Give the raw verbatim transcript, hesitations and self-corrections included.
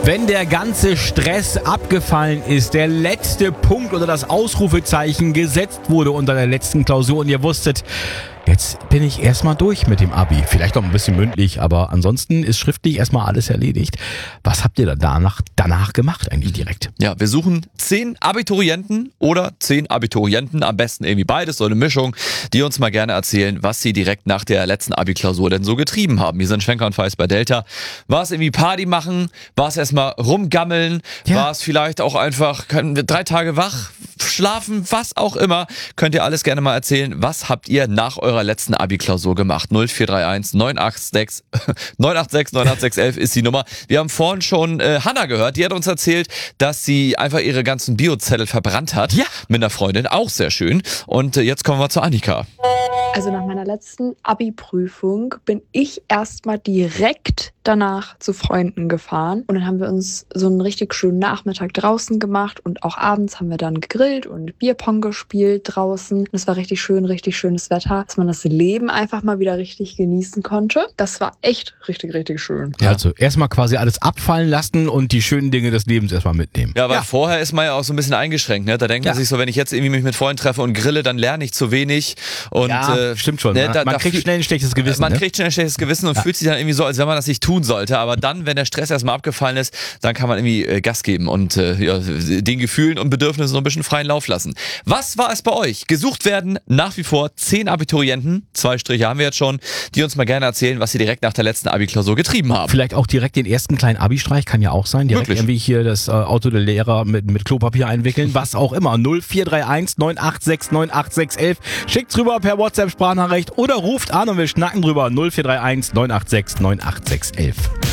Wenn der ganze Stress abgefallen ist, der letzte Punkt oder das Ausrufezeichen gesetzt wurde unter der letzten Klausur und ihr wusstet, jetzt bin ich erstmal durch mit dem Abi. Vielleicht noch ein bisschen mündlich, aber ansonsten ist schriftlich erstmal alles erledigt. Was habt ihr da danach, danach gemacht eigentlich direkt? Ja, wir suchen zehn Abiturienten oder zehn Abiturienten, am besten irgendwie beides, so eine Mischung, die uns mal gerne erzählen, was sie direkt nach der letzten Abi-Klausur denn so getrieben haben. Wir sind Schwenker und Feist bei Delta. War es irgendwie Party machen? War es erstmal rumgammeln? Ja. War es vielleicht auch einfach können wir drei Tage wach schlafen? Was auch immer. Könnt ihr alles gerne mal erzählen. Was habt ihr nach eurer letzten Abi-Klausur gemacht? null vier drei eins neun acht sechs neun acht sechs neun acht sechs elf ist die Nummer. Wir haben vorhin schon äh, Hanna gehört. Die hat uns erzählt, dass sie einfach ihre ganzen Biozettel verbrannt hat. Ja. Mit einer Freundin. Auch sehr schön. Und äh, jetzt kommen wir zu Annika. Also nach meiner letzten Abi-Prüfung bin ich erstmal direkt danach zu Freunden gefahren. Und dann haben wir uns so einen richtig schönen Nachmittag draußen gemacht. Und auch abends haben wir dann gegrillt und Bierpong gespielt draußen. Und es war richtig schön, richtig schönes Wetter, dass man das Leben einfach mal wieder richtig genießen konnte. Das war echt richtig, richtig schön. Ja, also erstmal quasi alles abfallen lassen und die schönen Dinge des Lebens erstmal mitnehmen. Ja, weil ja. vorher ist man ja auch so ein bisschen eingeschränkt. Ne? Da denkt ja. man sich so, wenn ich jetzt irgendwie mich mit Freunden treffe und grille, dann lerne ich zu wenig. Und, ja, äh, stimmt schon. Ne, man da, man da kriegt schnell ein schlechtes Gewissen. Man ne? kriegt schnell ein schlechtes Gewissen und ja. fühlt sich dann irgendwie so, als wenn man das nicht tun sollte. Aber dann, wenn der Stress erstmal abgefallen ist, dann kann man irgendwie äh, Gas geben und äh, ja, den Gefühlen und Bedürfnissen so ein bisschen freien Lauf lassen. Was war es bei euch? Gesucht werden nach wie vor zehn Abiturienten, zwei Striche haben wir jetzt schon, die uns mal gerne erzählen, was sie direkt nach der letzten Abi-Klausur getrieben haben. Vielleicht auch direkt den ersten kleinen Abi-Streich, kann ja auch sein. Direkt Wirklich? irgendwie hier das äh, Auto der Lehrer mit, mit Klopapier einwickeln, was auch immer. null vier drei eins neun acht sechs neun acht sechs elf. Schickt's rüber per WhatsApp-Sprachnachricht oder ruft an und wir schnacken drüber. null vier drei eins neun acht sechs neun acht sechs elf.